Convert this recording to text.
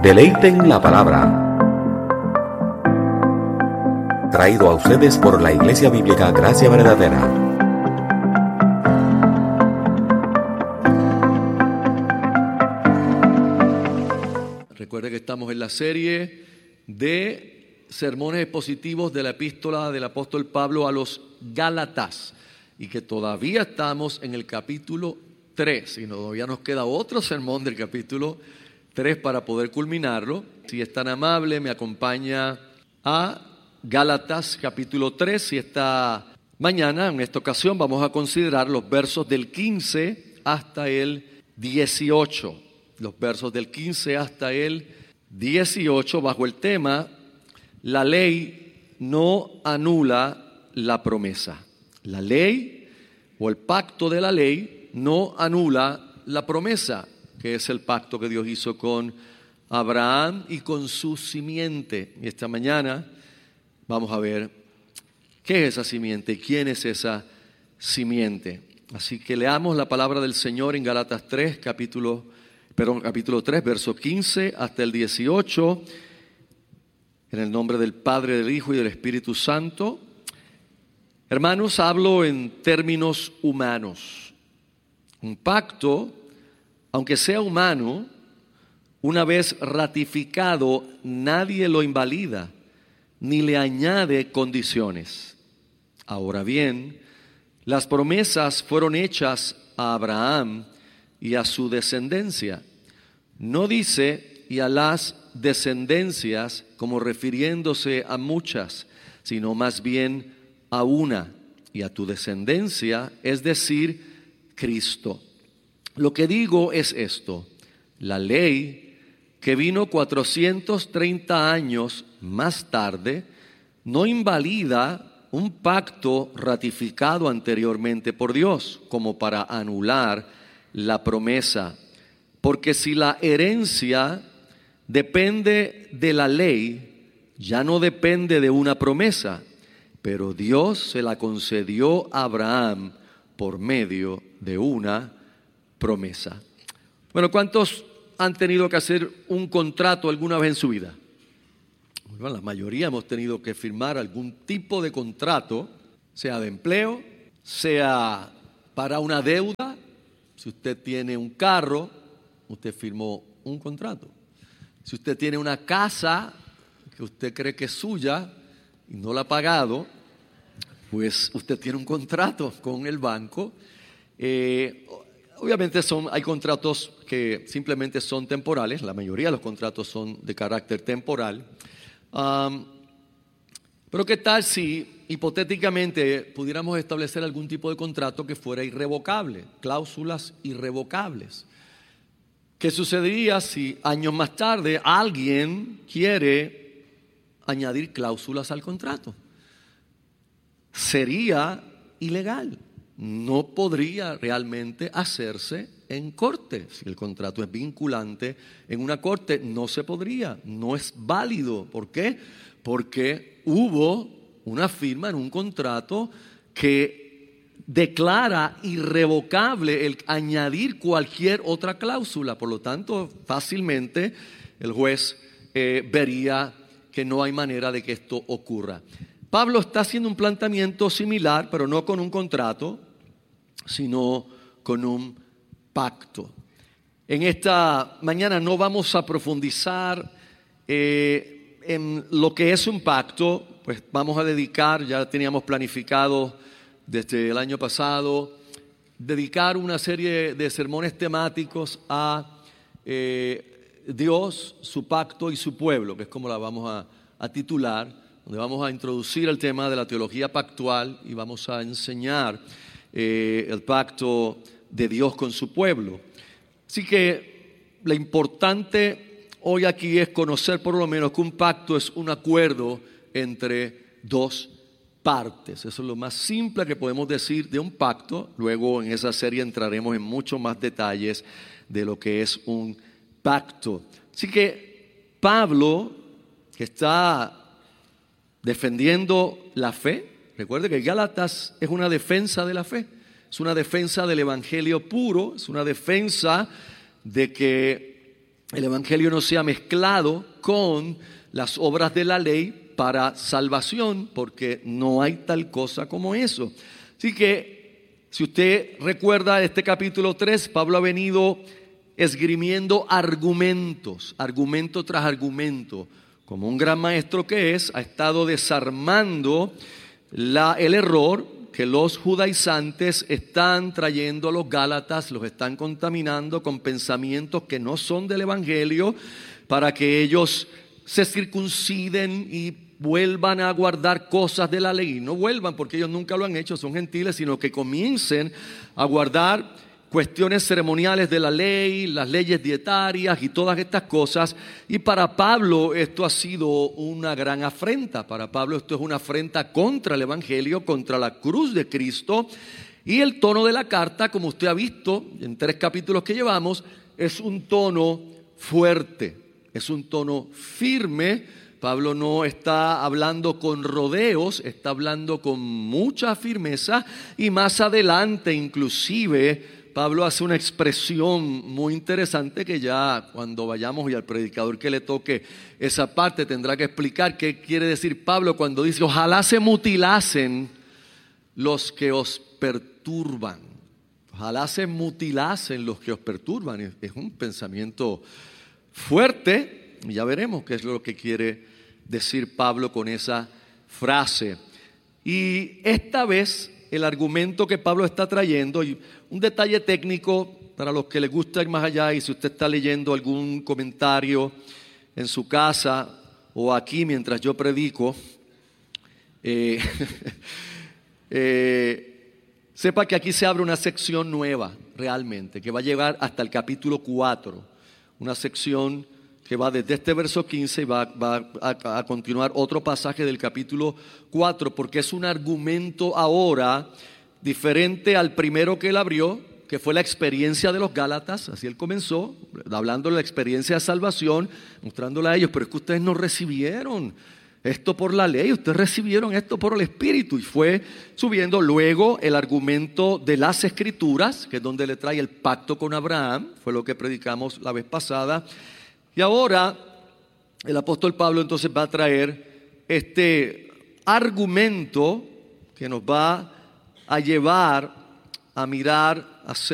Deleiten la palabra. Traído a ustedes por la Iglesia Bíblica Gracia Verdadera. Recuerde que estamos en la serie de sermones expositivos de la epístola del apóstol Pablo a los Gálatas y que todavía estamos en el capítulo 3 y todavía nos queda otro sermón del capítulo 3 para poder culminarlo. Si es tan amable, me acompaña a Gálatas capítulo 3 y esta mañana, en esta ocasión, vamos a considerar los versos del 15 hasta el 18. Los versos del 15 hasta el 18 bajo el tema: la ley no anula la promesa. La ley o el pacto de la ley no anula la promesa, que es el pacto que Dios hizo con Abraham y con su simiente. Y esta mañana vamos a ver qué es esa simiente y quién es esa simiente. Así que leamos la palabra del Señor en Gálatas 3, capítulo 3, verso 15 hasta el 18, en el nombre del Padre, del Hijo y del Espíritu Santo. Hermanos, hablo en términos humanos. Un pacto, aunque sea humano, una vez ratificado, nadie lo invalida ni le añade condiciones. Ahora bien, las promesas fueron hechas a Abraham y a su descendencia. No dice y a las descendencias como refiriéndose a muchas, sino más bien a una, y a tu descendencia, es decir, Cristo. Lo que digo es esto: la ley, que vino 430 años más tarde, no invalida un pacto ratificado anteriormente por Dios como para anular la promesa. Porque si la herencia depende de la ley, ya no depende de una promesa, pero Dios se la concedió a Abraham por medio de una promesa. Bueno, ¿cuántos han tenido que hacer un contrato alguna vez en su vida? Bueno, la mayoría hemos tenido que firmar algún tipo de contrato, sea de empleo, sea para una deuda. Si usted tiene un carro, usted firmó un contrato. Si usted tiene una casa que usted cree que es suya y no la ha pagado, pues usted tiene un contrato con el banco. Obviamente hay contratos que simplemente son temporales. La mayoría de los contratos son de carácter temporal. Pero ¿qué tal si hipotéticamente pudiéramos establecer algún tipo de contrato que fuera irrevocable? Cláusulas irrevocables. ¿Qué sucedería si años más tarde alguien quiere añadir cláusulas al contrato? Sería ilegal. No podría realmente hacerse en corte. Si el contrato es vinculante en una corte, no se podría, no es válido. ¿Por qué? Porque hubo una firma en un contrato que declara irrevocable el añadir cualquier otra cláusula. Por lo tanto, fácilmente el juez vería que no hay manera de que esto ocurra. Pablo está haciendo un planteamiento similar, pero no con un contrato, sino con un pacto. En esta mañana no vamos a profundizar en lo que es un pacto, pues vamos a dedicar, ya teníamos planificado desde el año pasado, dedicar una serie de sermones temáticos a Dios, su pacto y su pueblo, que es como la vamos a titular, donde vamos a introducir el tema de la teología pactual y vamos a enseñar el pacto de Dios con su pueblo. Así que lo importante hoy aquí es conocer por lo menos que un pacto es un acuerdo entre dos partes. Eso es lo más simple que podemos decir de un pacto. Luego en esa serie entraremos en muchos más detalles de lo que es un pacto. Así que Pablo, que está defendiendo la fe, recuerde que Gálatas es una defensa de la fe, es una defensa del evangelio puro, es una defensa de que el evangelio no sea mezclado con las obras de la ley para salvación, porque no hay tal cosa como eso. Así que, si usted recuerda este capítulo 3, Pablo ha venido esgrimiendo argumentos, argumento tras argumento. Como un gran maestro que es, ha estado desarmando el error que los judaizantes están trayendo a los gálatas, los están contaminando con pensamientos que no son del evangelio, para que ellos se circunciden y vuelvan a guardar cosas de la ley. No vuelvan, porque ellos nunca lo han hecho, son gentiles, sino que comiencen a guardar cuestiones ceremoniales de la ley, las leyes dietarias y todas estas cosas. Y para Pablo esto ha sido una gran afrenta. Para Pablo esto es una afrenta contra el evangelio, contra la cruz de Cristo. Y el tono de la carta, como usted ha visto en 3 capítulos que llevamos, es un tono fuerte, es un tono firme. Pablo no está hablando con rodeos, está hablando con mucha firmeza. Y más adelante inclusive Pablo hace una expresión muy interesante que ya cuando vayamos y al predicador que le toque esa parte tendrá que explicar qué quiere decir Pablo cuando dice: ojalá se mutilasen los que os perturban. Ojalá se mutilasen los que os perturban. Es un pensamiento fuerte y ya veremos qué es lo que quiere decir Pablo con esa frase. Y esta vez el argumento que Pablo está trayendo, y un detalle técnico para los que les gusta ir más allá, y si usted está leyendo algún comentario en su casa o aquí mientras yo predico, sepa que aquí se abre una sección nueva realmente, que va a llegar hasta el capítulo 4, una sección que va desde este verso 15 y va a continuar otro pasaje del capítulo 4, porque es un argumento ahora diferente al primero que él abrió, que fue la experiencia de los Gálatas. Así él comenzó, hablando de la experiencia de salvación, mostrándola a ellos: pero es que ustedes no recibieron esto por la ley, ustedes recibieron esto por el Espíritu. Y fue subiendo luego el argumento de las Escrituras, que es donde le trae el pacto con Abraham, fue lo que predicamos la vez pasada. Y ahora el apóstol Pablo entonces va a traer este argumento que nos va a llevar a mirar